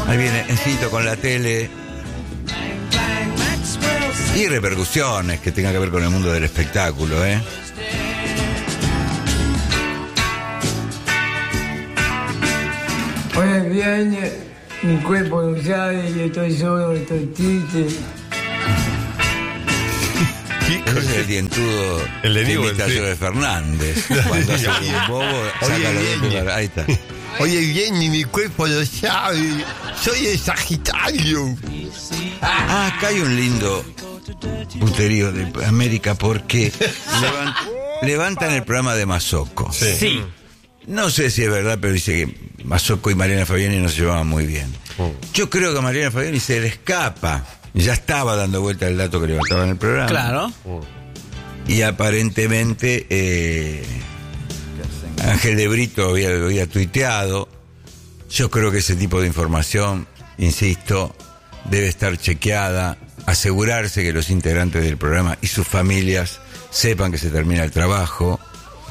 Ahí viene Encito con la tele. Y repercusiones que tengan que ver con el mundo del espectáculo, ¿eh? Hoy es viernes, mi cuerpo no sabe, yo estoy solo, estoy triste. Ese es el dientudo el de que Diego, imita a sí. Joe Fernández. Cuando hace un bobo, saca los dientes. Ahí está. Oye, bien, y mi cuerpo lo sabe. Soy el Sagitario. Acá hay un lindo puterío de América porque levantan el programa de Mazzocco. Sí. No sé si es verdad, pero dice que Mazzocco y Mariana Fabiani no se llevaban muy bien. Yo creo que a Mariana Fabiani se le escapa. Ya estaba dando vuelta el dato que levantaba en el programa. Claro. Y aparentemente Ángel de Brito lo había tuiteado. Yo creo que ese tipo de información, insisto, debe estar chequeada, asegurarse que los integrantes del programa y sus familias sepan que se termina el trabajo,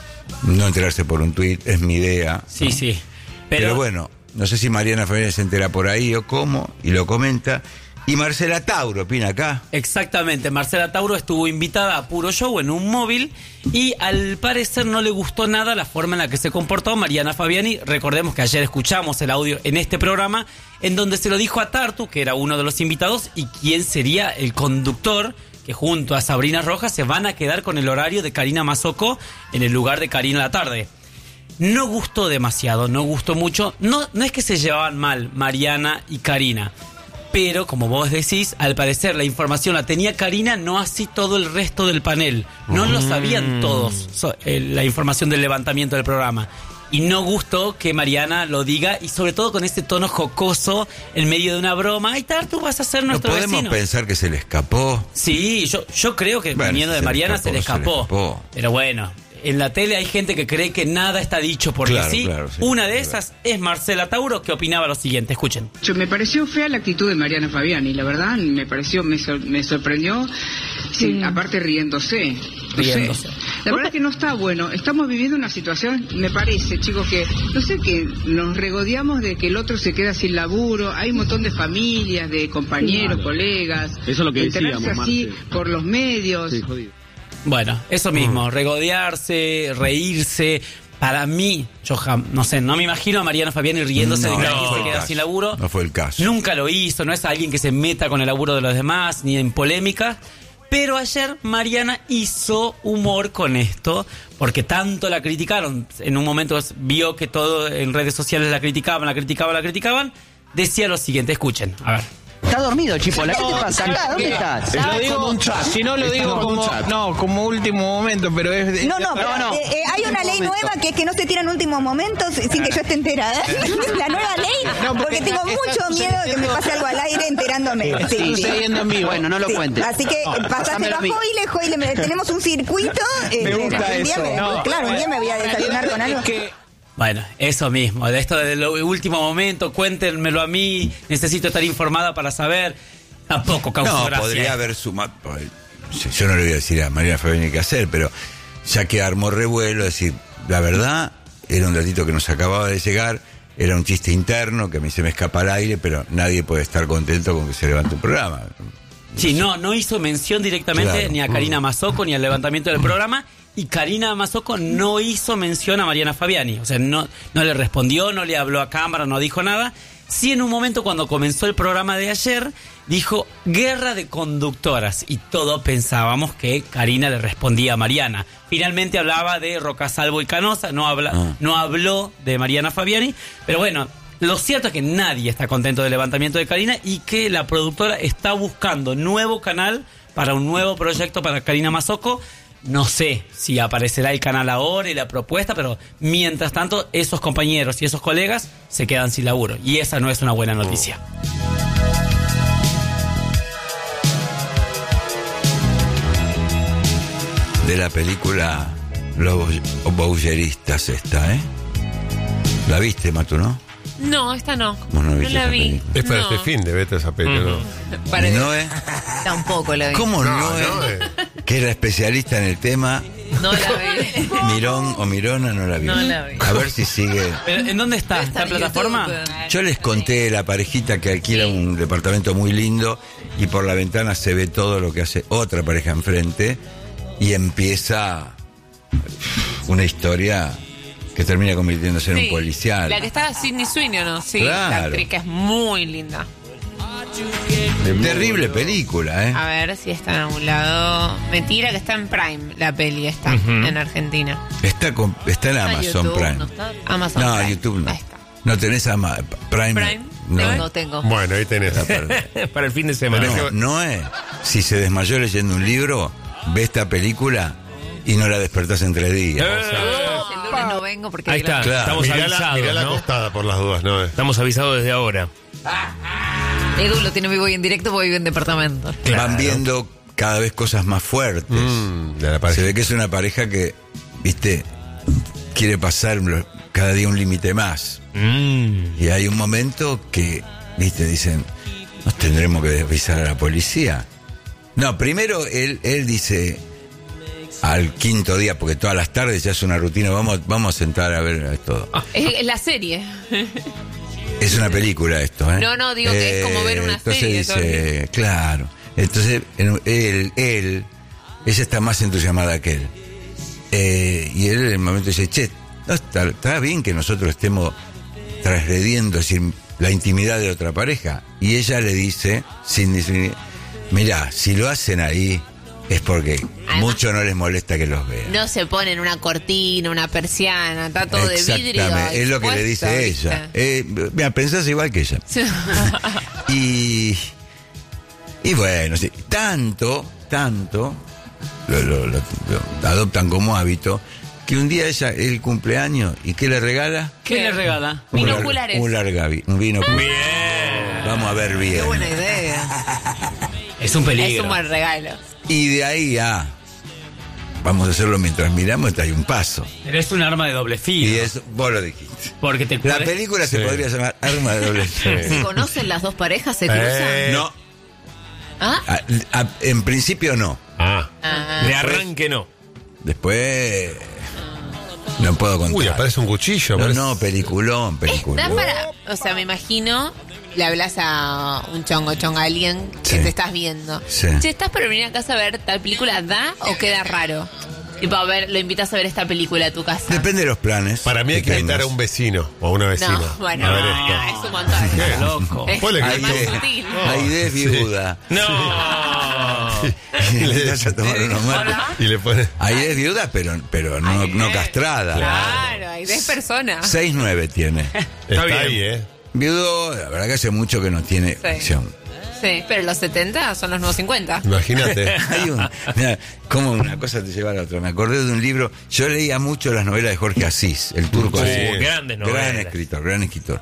no enterarse por un tuit, es mi idea. Sí, sí. Pero bueno, no sé si Mariana Fabiani se entera por ahí o cómo, y lo comenta. Y Marcela Tauro opina acá. Exactamente, Marcela Tauro estuvo invitada a Puro Show en un móvil y al parecer no le gustó nada la forma en la que se comportó Mariana Fabiani. Recordemos que ayer escuchamos el audio en este programa en donde se lo dijo a Tartu, que era uno de los invitados, y quién sería el conductor que junto a Sabrina Rojas se van a quedar con el horario de Karina Mazzocco en el lugar de Karina la tarde. No gustó demasiado, no gustó mucho. No es que se llevaban mal Mariana y Karina. Pero, como vos decís, al parecer la información la tenía Karina, no así todo el resto del panel. No lo sabían todos, la información del levantamiento del programa. Y no gustó que Mariana lo diga, y sobre todo con ese tono jocoso en medio de una broma. ¡Ay, Tartu, vas a ser nuestro vecino! ¿No podemos pensar que se le escapó? Sí, yo creo que viniendo de Mariana se le escapó. Pero bueno, en la tele hay gente que cree que nada está dicho porque Claro, sí. claro, sí. Una de esas es Marcela Tauro, que opinaba lo siguiente. Escuchen. Me pareció fea la actitud de Mariana Fabiani, la verdad, me sorprendió, sí, aparte riéndose. Riéndose. La verdad que no está bueno. Estamos viviendo una situación, me parece, chicos, que no sé, que nos regodeamos de que el otro se queda sin laburo. Hay un montón de familias, de compañeros, colegas. Eso es lo que enterarse decíamos, así Marce. por los medios. Sí, jodido. Bueno, eso mismo, regodearse, reírse. Para mí, no sé, no me imagino a Mariana Fabiani riéndose de que alguien se queda sin laburo. No fue el caso. Nunca lo hizo, no es alguien que se meta con el laburo de los demás, ni en polémica. Pero ayer Mariana hizo humor con esto, porque tanto la criticaron. En un momento vio que todo en redes sociales la criticaban. Decía lo siguiente, escuchen, a ver. Está dormido, Chipola. ¿Qué te pasa acá? ¿Dónde estás? Lo digo, si no lo digo como último momento, pero es... No. Hay una ley nueva que es que no se tiran últimos momentos sin que yo esté enterada. La nueva ley, porque tengo mucho miedo de que me pase algo al aire enterándome. Sí, sucediendo en vivo. Bueno, no lo cuentes. Así que pasáselo a Joile, tenemos un circuito. Me gusta eso. Claro, un día me voy a desayunar con algo. Bueno, eso mismo, de esto del último momento, cuéntenmelo a mí, necesito estar informada para saber. Tampoco causó gracia. Podría haber sumado. Yo no le voy a decir a Mariana Fabiani qué hacer, pero ya que armó revuelo, decir, la verdad, era un datito que nos acababa de llegar, era un chiste interno que a mí se me escapa al aire, pero nadie puede estar contento con que se levante un programa. Sí, no hizo mención directamente ni a Karina Mazzocco ni al levantamiento del programa. Y Karina Mazzocco no hizo mención a Mariana Fabiani. O sea, no le respondió, no le habló a cámara, no dijo nada. Sí, en un momento cuando comenzó el programa de ayer, dijo guerra de conductoras. Y todos pensábamos que Karina le respondía a Mariana. Finalmente hablaba de Rocasalvo y Canosa, no habló de Mariana Fabiani. Pero bueno, lo cierto es que nadie está contento del levantamiento de Karina y que la productora está buscando nuevo canal para un nuevo proyecto para Karina Mazzocco. No sé si aparecerá el canal ahora y la propuesta, pero mientras tanto esos compañeros y esos colegas se quedan sin laburo. Y esa no es una buena noticia. De la película Los Boucheristas esta, ¿eh? ¿La viste, Matu, no? No, esta no. ¿Vos no No viste la esa vi. película? Es para este fin de vete esa película. Para ¿No, Tampoco la vi. ¿Cómo no, no, que era especialista en el tema, No la vi. Mirón o Mirona no la vi. No la vi. A ver si sigue. ¿Pero en dónde está? ¿Está en plataforma? Yo les conté la parejita que alquila un departamento muy lindo y por la ventana se ve todo lo que hace otra pareja enfrente y empieza una historia que termina convirtiéndose en un policial. La que está Sydney Sweeney, ¿o no? Sí, Claro. la actriz que es muy linda. Terrible película, ¿eh? A ver si está en algún lado. Mentira que está en Prime, la peli está en Argentina. Está en Amazon YouTube, Prime. ¿no está? Amazon No, Prime. YouTube no. Ahí está. No tenés Prime. Prime. No tengo. Bueno, ahí tenés. Para el fin de semana. No es. Si se desmayó leyendo un libro, ve esta película y no la despertás en 3 días. El lunes no vengo porque... Ahí está, Claro. estamos avisados, Mirala ¿no? acostada por las dudas, ¿no? Estamos avisados desde ahora. Edu lo tiene vivo y en directo porque vive en departamento. Van viendo cada vez cosas más fuertes. De la pareja. Se ve que es una pareja que, viste, quiere pasar cada día un límite más. Y hay un momento que, viste, dicen, nos tendremos que avisar a la policía. No, primero él dice, al 5.º día, porque todas las tardes ya es una rutina, vamos a sentar a ver todo. Es la serie. Es una película esto, ¿eh? No, digo que es como ver una serie. Entonces dice, claro. Entonces, ella está más entusiasmada que él. Y él en el momento dice, che, no, está bien que nosotros estemos transgrediendo, es decir, la intimidad de otra pareja. Y ella le dice, sin decir, mirá, si lo hacen ahí, es porque Además, mucho no les molesta que los vean. No se ponen una cortina, una persiana, está todo de vidrio. Exactamente, es lo que le dice ella. Mira, pensás igual que ella. Y bueno, sí, tanto lo adoptan como hábito que un día el cumpleaños, ¿y qué le regala? ¿Qué le regala? Binoculares. Un vino. Bien. Vamos a ver bien. Qué buena idea. Es un peligro. Es un buen regalo. Y de ahí vamos a hacerlo mientras miramos, hay un paso. Pero es un arma de doble filo. Y eso, vos lo dijiste. Porque La película se podría llamar Arma de doble filo. ¿Se conocen las dos parejas? ¿Se cruzan? No. ¿Ah? En principio no. De arranque no. Después no puedo contar. Uy, aparece un cuchillo. No, peliculón. Da para, o sea, me imagino, le hablas a un chongo, a alguien que Sí. te estás viendo. Sí. Si estás por venir a casa a ver tal película, ¿da o queda raro? Tipo, a ver, lo invitas a ver esta película a tu casa. Depende de los planes. Para mí hay que invitar a un vecino o a una vecina. No, bueno, a ver esto. es un montón. ¿Qué? Loco. Es Ponle que- más Aide. sutil. Aide es viuda. No. Y le das a tomar unos mates. Y le pone. Aide es viuda, pero no castrada. Claro, hay 10 personas. 6'9" tiene. Está bien. ahí, ¿eh? Viudo, la verdad que hace mucho que no tiene acción. Sí, pero los 70 son los nuevos 50. Imagínate. Mirá, como una cosa te lleva a la otra. Me acordé de un libro. Yo leía mucho las novelas de Jorge Asís, el turco Sí. Asís. Grandes novelas. Gran escritor.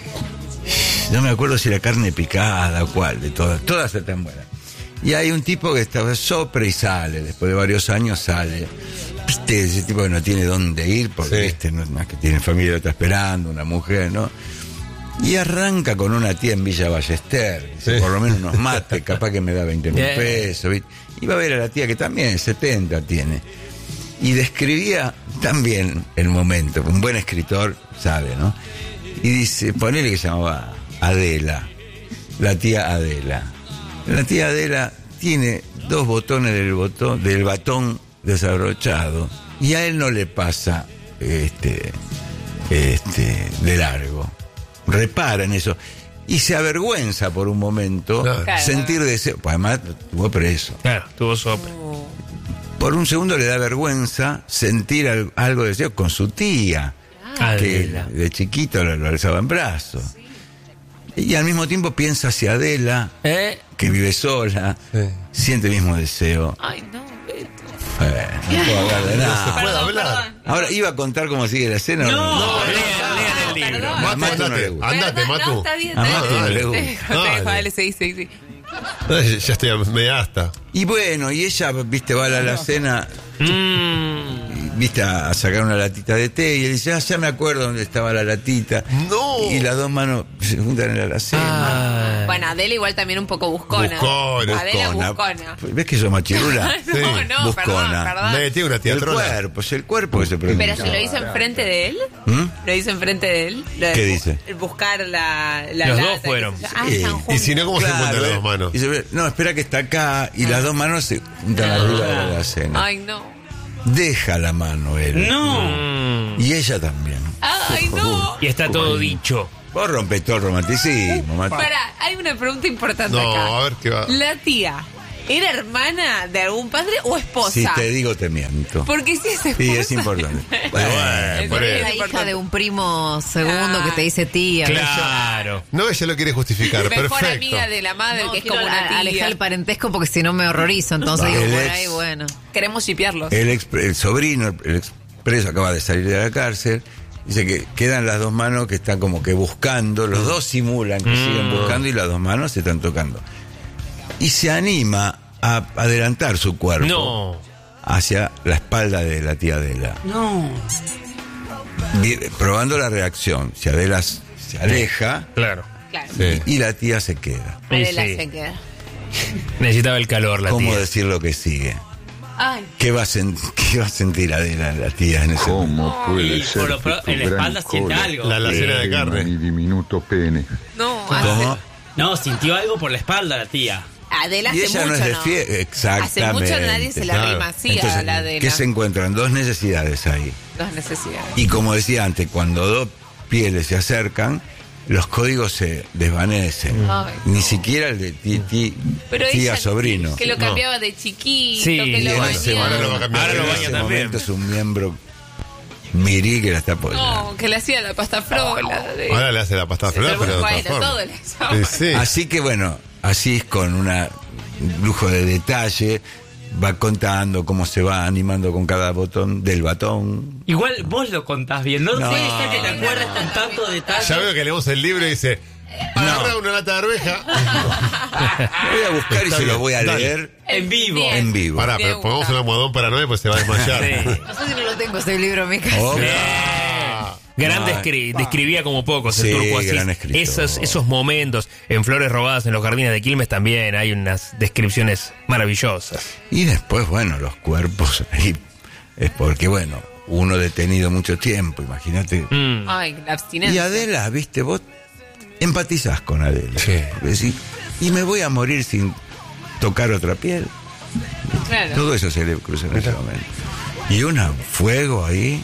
No me acuerdo si la carne picada o cuál, de todas. Todas están buenas. Y hay un tipo que estaba sopra y sale. Después de varios años sale. Viste, ese tipo que no tiene dónde ir, porque Sí. no es más que tiene familia, lo está esperando, una mujer, ¿no? Y arranca con una tía en Villa Ballester, que Sí. por lo menos nos mate, capaz que me da 20.000 Bien. pesos. ¿viste? Y va a ver a la tía que también 70 tiene. Y describía también el momento, un buen escritor sabe, ¿no? Y dice, ponele que se llamaba Adela, la tía Adela. La tía Adela tiene 2 botones del batón desabrochado y a él no le pasa de largo. Repara en eso. Y se avergüenza por un momento Claro. sentir deseo. Pues además estuvo preso. Claro, tuvo sopre. Por un segundo le da vergüenza sentir algo de deseo con su tía, que Adela. de chiquito lo alzaba en brazos. Y al mismo tiempo piensa hacia Adela, que vive sola, siente el mismo deseo. Ay, no, Beto. No puedo hablar de nada. se puede hablar. Ahora, ¿iba a contar cómo sigue la escena? Lean el libro. A Matu no le gusta. Andate, No, Matu. está bien, A está Matu no bien. le gusta. Te dejo, dale, sí. Ya estoy media hasta. Y bueno, y ella, viste, va a la alacena, viste, a sacar una latita de té, y él dice, ya me acuerdo dónde estaba la latita. No. Y las dos manos se juntan en la alacena. Bueno, Adela igual también un poco buscona. Buscona. Adela buscona. ¿Ves que sos machirula? No, Buscona. perdón. Me tiene una tía El trona. cuerpo, es el cuerpo que se pregunta. Pero se lo hizo enfrente de él. Lo hizo enfrente de él. ¿Qué dice? Buscar la Los lata, dos fueron. qué sé yo. Ah, Sí. están juntos. Y si no, ¿cómo se encuentran las dos manos? Y se ve, no, espera que está acá y las dos manos se juntan arriba de la cena. Ay, no. Deja la mano él. No. Y ella también. Ay, no. Y está todo dicho. Vos rompés todo el romanticismo, Mati. Pará, hay una pregunta importante No, acá. a ver qué va. La tía, ¿era hermana de algún padre o esposa? Si te digo, te miento. Porque si es esposa. Sí, es importante. Bueno, por Es eso. La hija de un primo segundo que te dice tía. Claro. No, ella lo quiere justificar. Mejor Perfecto. amiga de la madre, No, que es quiero como una tía. alejar el parentesco porque si no me horrorizo. Entonces digo, El por ex- ahí, bueno. Queremos shipearlos. el sobrino, el expreso acaba de salir de la cárcel. Dice que quedan las dos manos que están como que buscando. Los dos simulan que siguen buscando y las dos manos se están tocando. Y se anima a adelantar su cuerpo No. hacia la espalda de la tía Adela. No. Probando la reacción. Si Adela se aleja Claro. Claro. Sí. y la tía se queda. Adela Sí. se queda. Necesitaba el calor, la ¿Cómo tía. decir lo que sigue? Ay, ¿Qué va a sentir Adela, la tía, en ese momento? ¿Cómo puede Y ser por lo que pro- tu en la gran espalda siente cola algo. La alacena de quema carne. mi diminuto pene? no. ¿Cómo? No, sintió algo por la espalda la tía. Adela Y hace ella no mucho, es de ¿no? fiesta. Exactamente. Hace mucho nadie se la Claro. rima así Entonces, a la Adela. ¿qué se encuentran? Dos necesidades ahí. Las necesidades. Y como decía antes, cuando dos pieles se acercan, los códigos se desvanecen. Ay, Ni siquiera el de Pero tía ella, sobrino. que lo cambiaba de chiquito, Sí, que Y lo en bañaba. ese Ahora lo va a momento, cambiar. Ahora lo en baña ese también. momento es un miembro viril que la está apoyando. No, que le hacía la pasta frola. Ahora le hace la pasta flor, pero de otra bueno, forma. todo le hacía. Sí. Así que bueno, así es con un lujo de detalle, va contando cómo se va animando con cada botón del batón. Igual vos lo contás bien, no, No. puede ser que te acuerdes con tanto detalle. Ya veo que leemos el libro y dice: agarra una lata de arveja. Lo voy a buscar y Está se lo bien, voy a dale. leer En vivo. Bien. en vivo. Pará, Me pero gusta. pongamos un almohadón para Noé, pues se va a desmayar. Sí. No sé si no lo tengo ese libro en mi casa. Oh, Gran No, describía como pocos Sí, el turco así. gran escritor. Esos momentos en Flores Robadas en los Jardines de Quilmes también hay unas descripciones maravillosas. Y después, bueno, los cuerpos ahí. Es porque, bueno, uno detenido mucho tiempo, imagínate. Ay, la Y abstinencia. Adela, viste, vos empatizás con Adela. Sí. Decís, y me voy a morir sin tocar otra piel. Claro. Todo eso se le cruza en ese momento. Y un fuego ahí.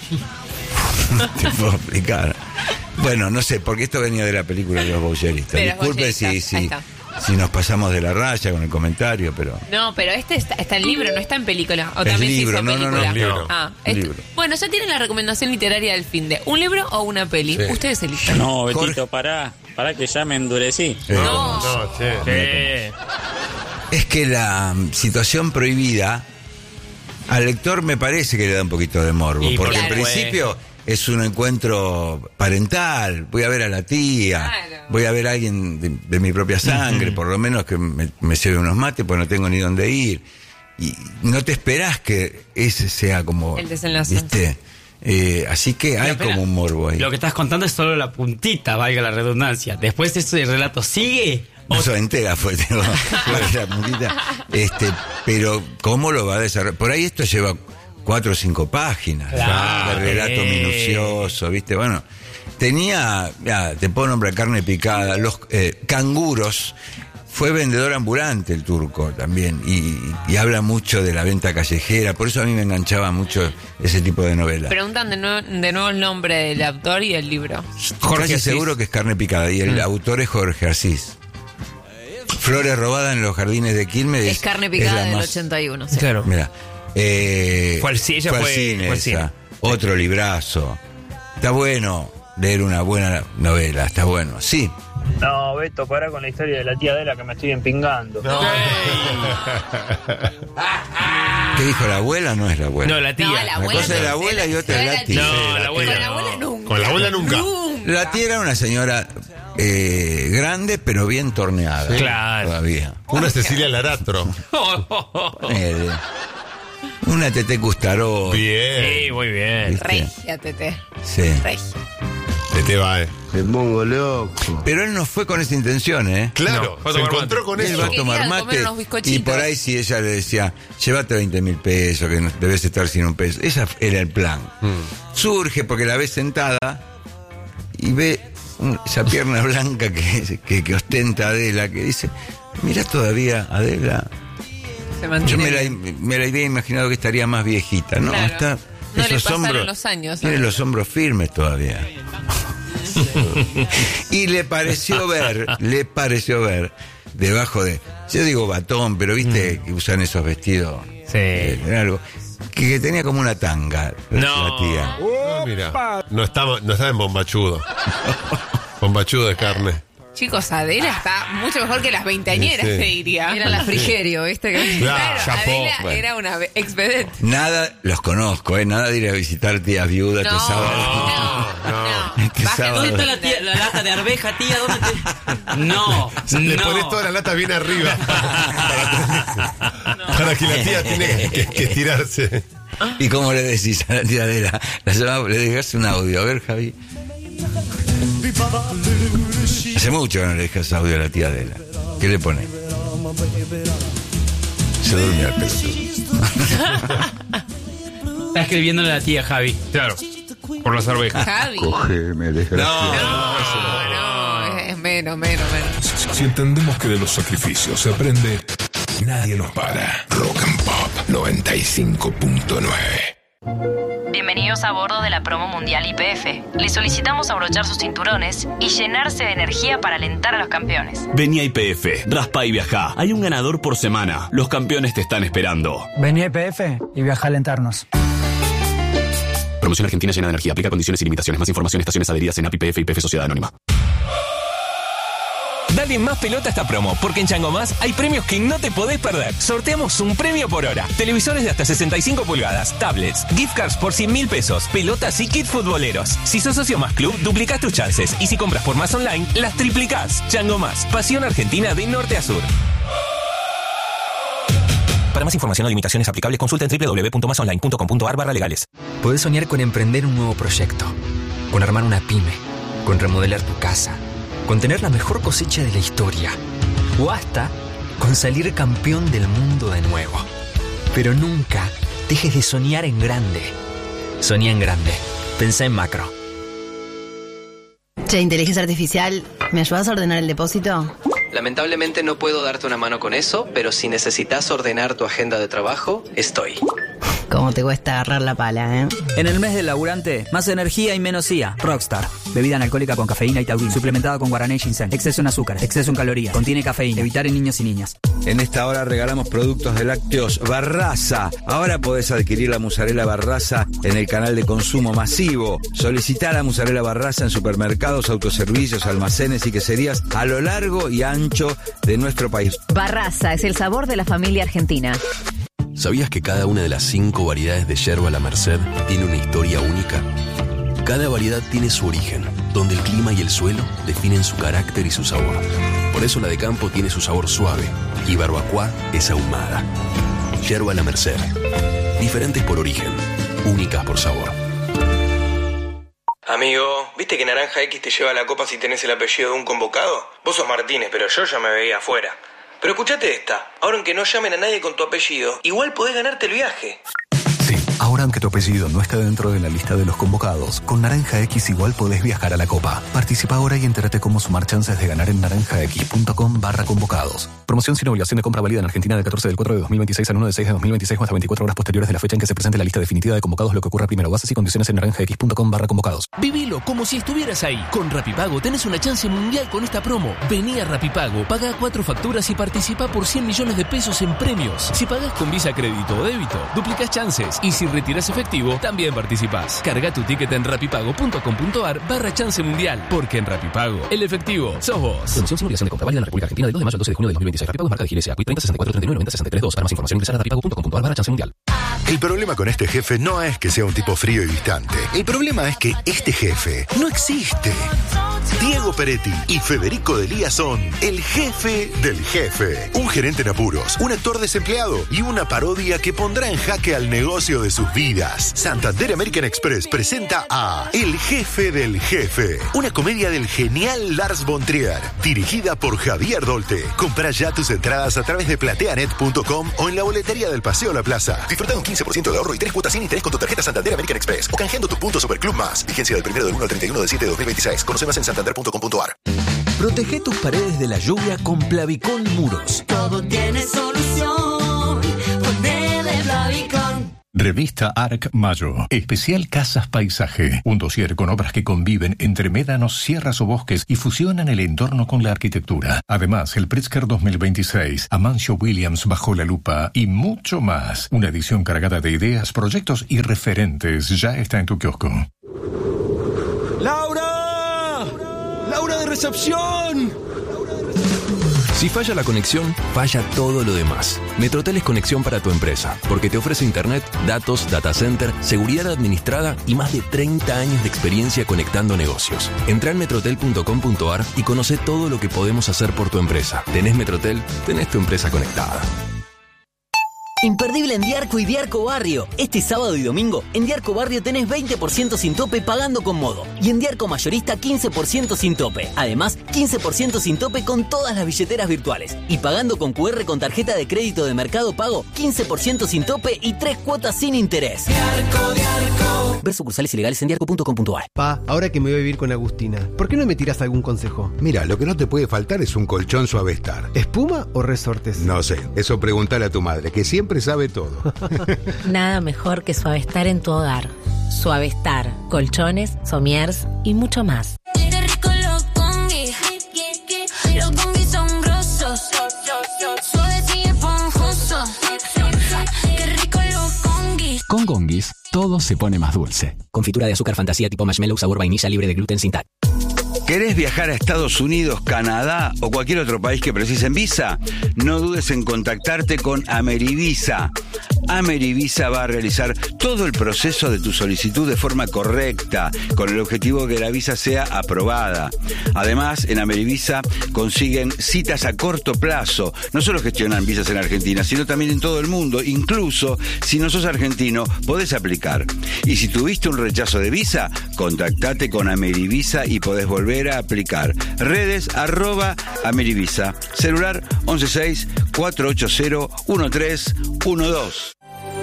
No te puedo explicar. Bueno, no sé, porque esto venía de la película de los bolleristas. De los Disculpe bolleristas, ahí está. si nos pasamos de la raya con el comentario, pero. No, pero este está en libro, no está en película. O Es también libro, se hizo no, no, película. no, libro. Ah, Libro. Bueno, ya tienen la recomendación literaria del fin de ¿un libro o una peli? Sí. Ustedes eligen. No, Jorge. Betito, pará que ya me endurecí. No. No, che. Es que la situación prohibida al lector me parece que le da un poquito de morbo, Y porque claro. en principio es un encuentro parental. Voy a ver a la tía, Claro. voy a ver a alguien de mi propia sangre, por lo menos que me lleve unos mates, pues no tengo ni dónde ir. Y no te esperás que ese sea como... El desenlace. ¿Viste? Así que hay espera, como un morbo ahí. Lo que estás contando es solo la puntita, valga la redundancia. Después ese relato sigue. Eso entera fue, tengo la puntita. Pero ¿cómo lo va a desarrollar? Por ahí esto lleva 4 o 5 páginas Claro. de relato minucioso, ¿viste? Bueno, tenía, ya, te puedo nombrar Carne Picada, los canguros. Fue vendedor ambulante el turco también y habla mucho de la venta callejera, por eso a mí me enganchaba mucho ese tipo de novela. Preguntan de nuevo el nombre del autor y el libro. Casi seguro que es Carne Picada y el autor es Jorge Asís. Flores Robadas en los Jardines de Quilmes Es Carne Picada la del más- 81. Sí. Claro. Mira, Fue al cine, ella fue al fue- cine fue al esa. cine. Otro librazo. Está bueno leer una buena novela, está bueno. Sí. No, Beto, pará con la historia de la tía Adela que me estoy empingando. ¿Qué dijo la abuela? No es la abuela. No, la tía. No, la Una abuela cosa es la no, abuela y otra es la la tía. No, la abuela Con la no. abuela nunca. Con la abuela nunca. La tía era una señora grande, pero bien torneada. Claro. Todavía. Una Cecilia Laratro. Ponele. Una Tete Custaró. Bien. Sí, muy bien. ¿Viste? Regia, Tete. Sí. Regia. Se te va, Me pongo loco. Pero él no fue con esa intención, Claro, se encontró con él eso. va a tomar mate. Y por ahí si ella le decía, llévate 20.000 pesos, que debes estar sin un peso. Ese era el plan. Surge porque la ve sentada y ve esa pierna blanca que ostenta Adela, que dice, mirá todavía Adela. Yo me la había imaginado que estaría más viejita, ¿no? Claro. Está, No esos le pasaron hombros, los años. tiene los hombros firmes todavía. Y le pareció ver debajo de, yo digo batón, pero viste que usan esos vestidos, algo, que tenía como una tanga la tía. Mira, no estaba en bombachudo. Bombachudo de carne. Chicos, Adela está mucho mejor que las veinteañeras, te diría. Era la Frigerio, ¿viste? Claro, Adela era una ex-vedette. Nada, los conozco, nada de ir a visitar tías viudas este sábado. ¿Dónde está la lata de arveja, tía? ¿Dónde No. Le pones toda la lata bien arriba. Para que la tía tiene que estirarse. ¿Y cómo le decís a la tía Adela? Le dejas un audio. A ver, Javi. Hace mucho que no le dejas audio a la tía Adela. ¿Qué le pone? Se durmió el pelotudo. Está escribiéndole a la tía Javi. Claro. Por las arvejas. Javi. Cógeme, desgraciado. No, es menos. Si entendemos que de los sacrificios se aprende, nadie nos para. Rock and Pop 95.9. Bienvenidos a bordo de la promo mundial YPF. Les solicitamos abrochar sus cinturones y llenarse de energía para alentar a los campeones. Vení a YPF, raspa y viajá. Hay un ganador por semana. Los campeones te están esperando. Vení a YPF y viajá a alentarnos. Promoción Argentina llena de energía. Aplica condiciones y limitaciones. Más información, estaciones adheridas en API, YPF y YPF Sociedad Anónima. Dale más pelota a esta promo, porque en Chango Más hay premios que no te podés perder. Sorteamos un premio por hora. Televisores de hasta 65 pulgadas, tablets, gift cards por 100.000 pesos, pelotas y kits futboleros. Si sos socio Más Club, duplicás tus chances. Y si compras por Más Online, las triplicás. Chango Más, pasión argentina de norte a sur. Para más información o limitaciones aplicables, consulta en www.masonline.com.ar/legales. Podés soñar con emprender un nuevo proyecto, con armar una pyme, con remodelar tu casa, con tener la mejor cosecha de la historia, o hasta con salir campeón del mundo de nuevo. Pero nunca dejes de soñar en grande. Soñá en grande. Pensá en macro. Che, inteligencia artificial, ¿me ayudas a ordenar el depósito? Lamentablemente no puedo darte una mano con eso, pero si necesitas ordenar tu agenda de trabajo, estoy. ¿Cómo te cuesta agarrar la pala, En el mes del laburante, más energía y menos IA. Rockstar. Bebida analcohólica con cafeína y taurina. Suplementada con guaraná y ginseng. Exceso en azúcar. Exceso en calorías. Contiene cafeína. Evitar en niños y niñas. En esta hora regalamos productos de lácteos Barraza. Ahora podés adquirir la mozzarella Barraza en el canal de consumo masivo. Solicitá la mozzarella Barraza en supermercados, autoservicios, almacenes y queserías a lo largo y ancho de nuestro país. Barraza es el sabor de la familia argentina. ¿Sabías que cada una de las 5 variedades de yerba La Merced tiene una historia única? Cada variedad tiene su origen, donde el clima y el suelo definen su carácter y su sabor. Por eso la de campo tiene su sabor suave y barbacoa es ahumada. Yerba La Merced. Diferentes por origen, únicas por sabor. Amigo, ¿viste que Naranja X te lleva la copa si tenés el apellido de un convocado? Vos sos Martínez, pero yo ya me veía afuera. Pero escuchate esta, ahora aunque no llamen a nadie con tu apellido, igual podés ganarte el viaje. Sí, ahora aunque tu apellido no está dentro de la lista de los convocados, con Naranja X igual podés viajar a la Copa. Participa ahora y entérate cómo sumar chances de ganar en naranjax.com/convocados. Promoción sin obligación de compra válida en Argentina del 14 del 4 de 2026 al 1 de 6 de 2026 o hasta 24 horas posteriores de la fecha en que se presente la lista definitiva de convocados, lo que ocurra primero. Bases y condiciones en naranjax.com/convocados. Vivilo como si estuvieras ahí. Con Rapipago tenés una chance mundial con esta promo. Vení a Rapipago, pagá 4 facturas y participa por 100 millones de pesos en premios. Si pagás con Visa, crédito o débito, duplicás chances. Y si retirás efectivo, también participás. Carga tu ticket en rapipago.com.ar/chance mundial. Porque en Rapipago, el efectivo sos vos. Promoción sin obligación de compra válida en la República Argentina del 2 de mayo al 12 de junio de 2026. Rapipago es marca de GLSA. Quit 30 64 39 90 63 2. Para más información ingresar a rapipago.com.ar/chance mundial. El problema con este jefe no es que sea un tipo frío y distante. El problema es que este jefe no existe. Diego Peretti y Federico Delía son el jefe del jefe. Un gerente en apuros, un actor desempleado y una parodia que pondrá en jaque al negocio de sus vidas. Santander American Express presenta a El jefe del jefe, una comedia del genial Lars von Trier, dirigida por Javier Dolte. Compra ya tus entradas a través de plateanet.com o en la boletería del Paseo La Plaza. Disfruta de un 15% de ahorro y 3 cuotas sin interés con tu tarjeta Santander American Express o canjeando tus puntos Superclub Más. Vigencia del 1 al 31 de 7 de 2026. Conoce más en santander.com.ar. Protege tus paredes de la lluvia con Plavicón Muros. Todo tiene solución. Ponele Plavicón. Revista Arc Mayo, especial Casas Paisaje, un dossier con obras que conviven entre médanos, sierras o bosques y fusionan el entorno con la arquitectura. Además, el Pritzker 2026, Amancio Williams bajo la lupa y mucho más. Una edición cargada de ideas, proyectos y referentes ya está en tu kiosco. ¡Laura! ¡Laura de recepción! Si falla la conexión, falla todo lo demás. Metrotel es conexión para tu empresa, porque te ofrece internet, datos, data center, seguridad administrada y más de 30 años de experiencia conectando negocios. Entrá en metrotel.com.ar y conoce todo lo que podemos hacer por tu empresa. ¿Tenés Metrotel? Tenés tu empresa conectada. Imperdible en Diarco y Diarco Barrio. Este sábado y domingo, en Diarco Barrio tenés 20% sin tope pagando con Modo. Y en Diarco Mayorista 15% sin tope. Además, 15% sin tope con todas las billeteras virtuales. Y pagando con QR con tarjeta de crédito de Mercado Pago, 15% sin tope y 3 cuotas sin interés. Diarco. Ver sucursales ilegales en diarco.com.ar. Pa, ahora que me voy a vivir con Agustina, ¿por qué no me tirás algún consejo? Mira, lo que no te puede faltar es un colchón Suavestar. ¿Espuma o resortes? No sé, eso pregúntale a tu madre, que siempre sabe todo. Nada mejor que Suavestar en tu hogar. Suavestar, colchones, somiers y mucho más. Qué rico los congis. Los congis son grosos. Suaves y esponjosos. Qué rico los congis. Con Gongis, todo se pone más dulce. Confitura de azúcar fantasía tipo marshmallow sabor vainilla libre de gluten sin TAC. ¿Querés viajar a Estados Unidos, Canadá o cualquier otro país que precisen visa? No dudes en contactarte con Amerivisa. Amerivisa va a realizar todo el proceso de tu solicitud de forma correcta, con el objetivo de que la visa sea aprobada. Además, en Amerivisa consiguen citas a corto plazo. No solo gestionan visas en Argentina, sino también en todo el mundo. Incluso, si no sos argentino, podés aplicar. Y si tuviste un rechazo de visa, contactate con Amerivisa y podés volver a aplicar. Redes @Amerivisa. Celular 116-480-1312.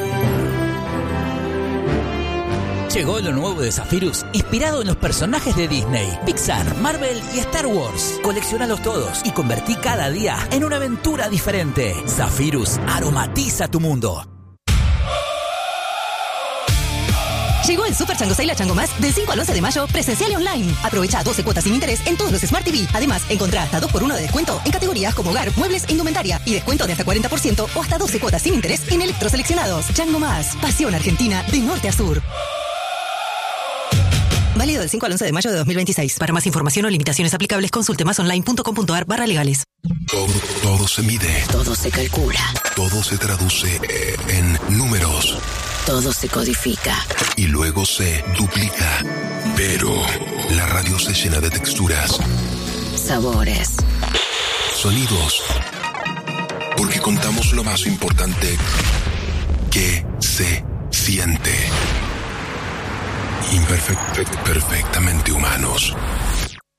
Llegó lo nuevo de Zephyrus, inspirado en los personajes de Disney, Pixar, Marvel y Star Wars. Coleccionalos todos y convertí cada día en una aventura diferente. Zephyrus aromatiza tu mundo. Llegó el Super Chango Sale a Chango Más del 5 al 11 de mayo, presencial y online. Aprovecha 12 cuotas sin interés en todos los Smart TV. Además, encontrá hasta 2x1 de descuento en categorías como hogar, muebles e indumentaria. Y descuento de hasta 40% o hasta 12 cuotas sin interés en electroseleccionados. Chango Más, pasión argentina de norte a sur. Válido del 5 al 11 de mayo de 2026. Para más información o limitaciones aplicables, consulte másonline.com.ar/legales. Todo se mide. Todo se calcula. Todo se traduce en números. Todo se codifica. Y luego se duplica. Pero la radio se llena de texturas. Sabores. Sonidos. Porque contamos lo más importante que se siente. Perfectamente humanos.